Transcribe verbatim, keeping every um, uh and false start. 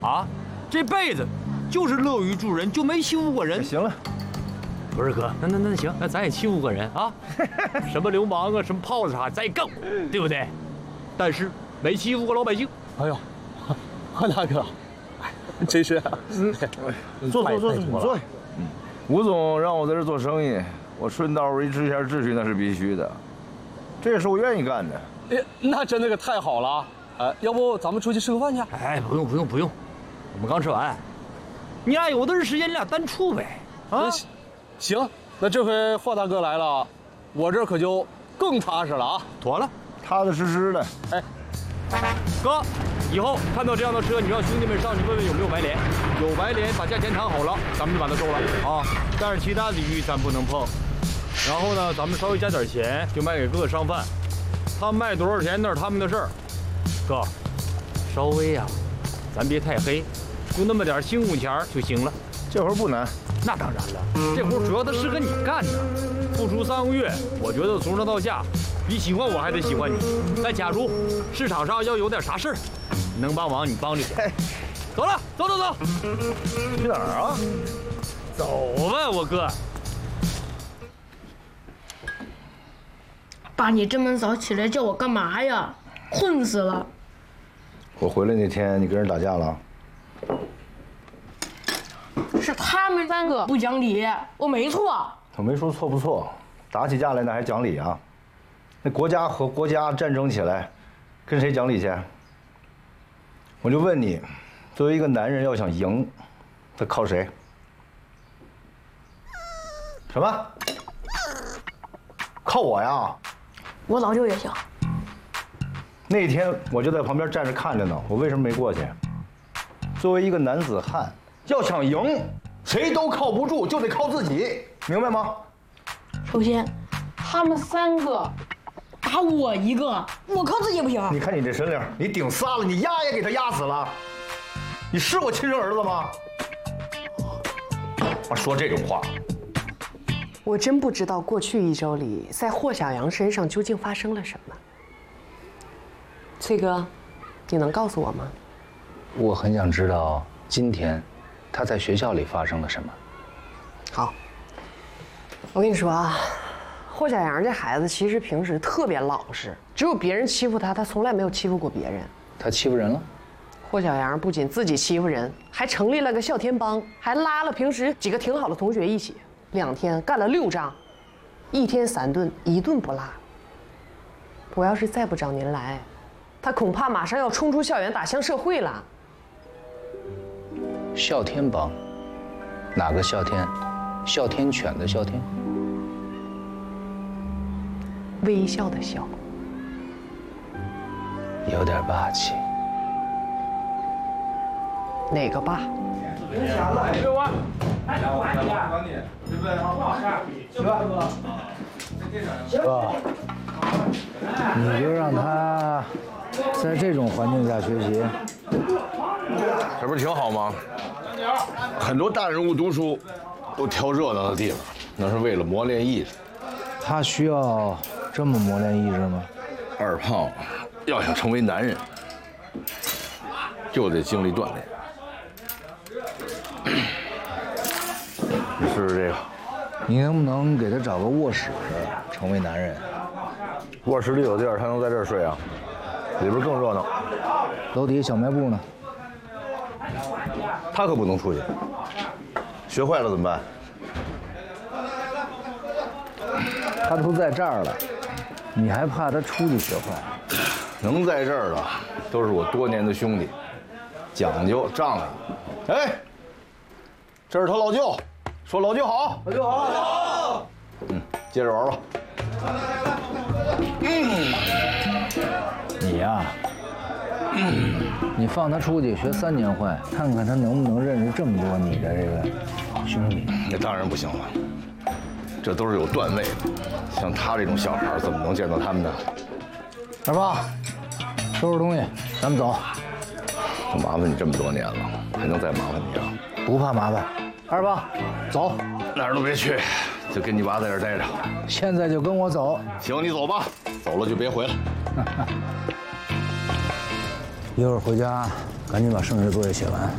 啊，这辈子就是乐于助人，就没欺负过人。 行了， 不是哥，那那那行，那咱也欺负过人啊，什么流氓啊，什么炮子啥，咱也干过，对不对？但是没欺负过老百姓。 哎呦，何大哥，真是， 嗯，坐坐坐，你坐。嗯，吴总让我在这做生意，我顺道维持一下秩序那是必须的，这也是我愿意干的。 哎，那真的可太好了。哎，要不咱们出去吃个饭去？ 哎，不用不用不用，我们刚吃完。你俩有的是时间，你俩单处呗。啊， 行，那这回华大哥来了，我这可就更踏实了啊。 妥了， 踏踏实实的。 哎，哥，以后看到这样的车，你让兄弟们上去问问有没有白莲，有白莲，把价钱谈好了，咱们就把它收了啊。但是其他领域咱不能碰。然后呢，咱们稍微加点钱，就卖给各个商贩，他们卖多少钱那是他们的事儿。哥，稍微呀、啊，咱别太黑，就那么点辛苦钱就行了。 这活不难， 那当然了，这活主要它适合你干的。不出三个月，我觉得从上到下，比喜欢我还得喜欢你。但假如市场上要有点啥事儿，能帮忙你帮就行。走了，走走走。 去哪儿啊？ 走吧，我哥。 爸，你这么早起来叫我干嘛呀？困死了。 我回来那天你跟人打架了？ 是他们三个不讲理，我没错。 我没说错不错，打起架来那还讲理啊？那国家和国家战争起来，跟谁讲理去？我就问你，作为一个男人要想赢，他靠谁？什么？靠我呀？ 我老舅也行。 那天我就在旁边站着看着呢，我为什么没过去？作为一个男子汉，要想赢，谁都靠不住，就得靠自己，明白吗？ 首先，他们三个打我一个，我靠自己不行。 你看你这身量，你顶仨了，你压也给他压死了。你是我亲生儿子吗？我说这种话， 我真不知道过去一周里在霍小阳身上究竟发生了什么。翠哥，你能告诉我吗？ 我很想知道今天他在学校里发生了什么。 好，我跟你说啊，霍小阳这孩子其实平时特别老实，只有别人欺负他，他从来没有欺负过别人。 他欺负人了？ 霍小阳不仅自己欺负人，还成立了个哮天帮，还拉了平时几个挺好的同学一起，两天干了六仗，一天三顿，一顿不落。我要是再不找您来，他恐怕马上要冲出校园打向社会了。 哮天帮？哪个哮天？哮天犬的哮天？ 微笑的笑， 有点霸气。 哪个霸？ 哥，你就让他在这种环境下学习， 这不是挺好吗？很多大人物读书都挑热闹的地方，那是为了磨练意志。 他需要这么磨练意志吗？ 二胖要想成为男人，就得经历锻炼。你试试这个， 你能不能给他找个卧室，成为男人？ 卧室里有地儿，他能在这儿睡啊？里边更热闹。 楼底下小卖部呢？ 他可不能出去，学坏了怎么办？ 他都在这儿了，你还怕他出去学坏？ 能在这儿的都是我多年的兄弟，讲究仗义。哎，这是他老舅，说老舅好，老舅好，老舅好。嗯，接着玩吧。 嗯，你呀、嗯，你放他出去学三年坏，看看他能不能认识这么多你的这个兄弟。 那当然不行了，这都是有段位的，像他这种小孩怎么能见到他们呢？ 二爸，收拾东西，咱们走。 我麻烦你这么多年了，还能再麻烦你啊？ 不怕麻烦。二爸，走， 哪儿都别去，就跟你娃在这儿待着。 现在就跟我走。 行，你走吧，走了就别回来。 一会儿回家，赶紧把剩下的作业写完。